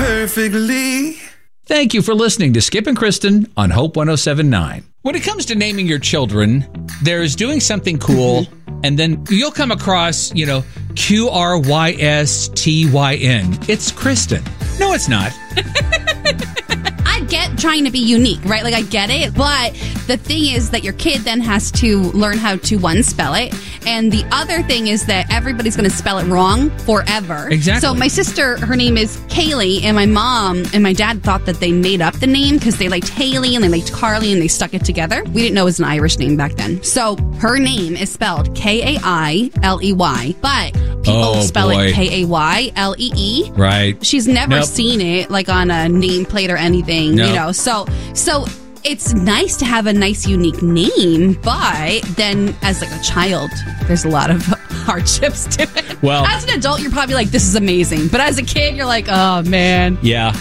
perfectly. Thank you for listening to Skip and Kristen on Hope 107.9. When it comes to naming your children, there's doing something cool, and then you'll come across, Qrystyn. It's Kristen. No, it's not. I get trying to be unique, right? Like, I get it. But the thing is that your kid then has to learn how to, one, spell it. And the other thing is that everybody's going to spell it wrong forever. Exactly. So my sister, her name is Kaylee, and my mom and my dad thought that they made up the name because they liked Haley and they liked Carly and they stuck it together. We didn't know it was an Irish name back then. So her name is spelled Kailey, but people spell it Kaylee. Right. She's never seen it like on a nameplate or anything, So it's nice to have a nice, unique name, but then as like a child, there's a lot of hardships to it. Well, as an adult, you're probably like, this is amazing. But as a kid, you're like, oh, man. Yeah.